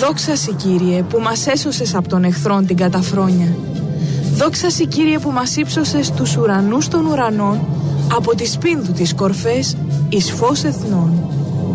Δόξα Συ, Κύριε, που μας έσωσες από τον εχθρόν την καταφρόνια. Δόξα Συ, Κύριε, που μας ύψωσες τους ουρανούς των ουρανών, από τη σπίνδου της κορφές εις φως εθνών.